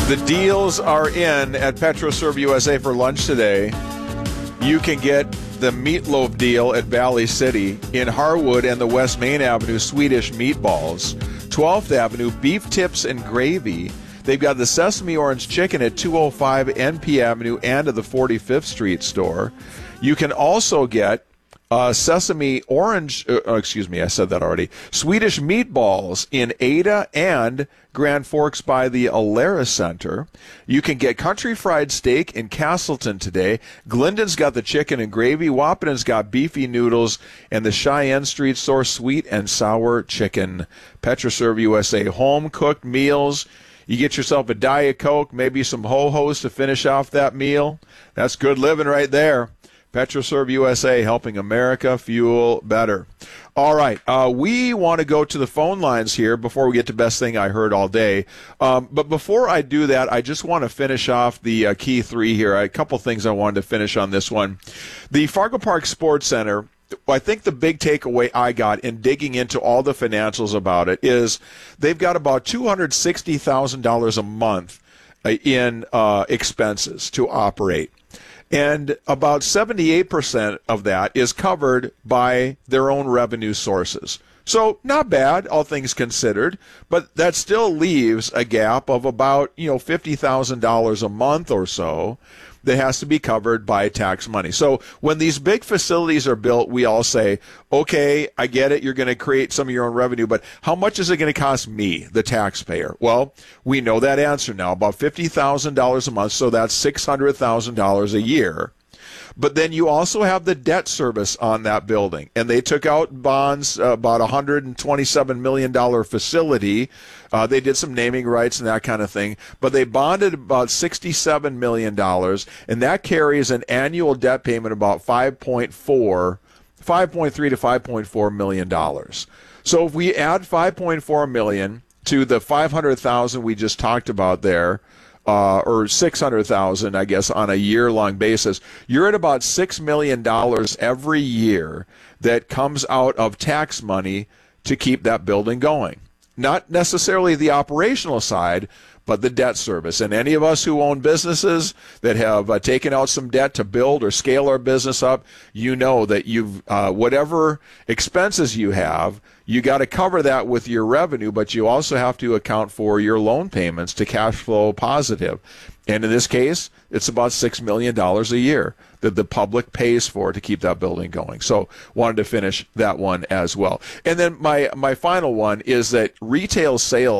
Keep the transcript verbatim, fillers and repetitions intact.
The deals are in at PetroServe U S A for lunch today. You can get the meatloaf deal at Valley City. In Harwood and the West Main Avenue, Swedish meatballs. twelfth Avenue, beef tips and gravy. They've got the sesame orange chicken at two oh five N P Avenue and at the forty-fifth Street store. You can also get Uh, sesame orange, uh, oh, excuse me, I said that already. Swedish meatballs in Ada and Grand Forks by the Alara Center. You can get country fried steak in Castleton today. Glendon's got the chicken and gravy. Wapaton's got beefy noodles. And the Cheyenne Street store, sweet and sour chicken. PetroServe U S A, home-cooked meals. You get yourself a Diet Coke, maybe some Ho-Hos to finish off that meal. That's good living right there. PetroServe U S A, helping America fuel better. All right, uh, we want to go to the phone lines here before we get to Best Thing I Heard All Day. Um, but before I do that, I just want to finish off the uh, key three here. A couple things I wanted to finish on this one. The Fargo Park Sports Center, I think the big takeaway I got in digging into all the financials about it is they've got about two hundred sixty thousand dollars a month in uh, expenses to operate. And about seventy-eight percent of that is covered by their own revenue sources. So not bad, all things considered, but that still leaves a gap of about, you know, fifty thousand dollars a month or so that has to be covered by tax money. So when these big facilities are built, we all say, okay, I get it, you're going to create some of your own revenue, but how much is it going to cost me, the taxpayer? Well, we know that answer now, about fifty thousand dollars a month, so that's six hundred thousand dollars a year. But then you also have the debt service on that building. And they took out bonds, uh, about a one hundred twenty-seven million dollars facility. Uh, they did some naming rights and that kind of thing. But they bonded about sixty-seven million dollars, and that carries an annual debt payment about five point four, five point three to five point four million dollars. So if we add five point four million dollars to the five hundred thousand dollars we just talked about there, Uh, or six hundred thousand dollars, I guess, on a year-long basis, you're at about six million dollars every year that comes out of tax money to keep that building going. Not necessarily the operational side, but the debt service. And any of us who own businesses that have uh, taken out some debt to build or scale our business up, you know that you've uh, whatever expenses you have, you got to cover that with your revenue, but you also have to account for your loan payments to cash flow positive. And in this case, it's about six million dollars a year that the public pays for to keep that building going. So wanted to finish that one as well. And then my, my final one is that retail sales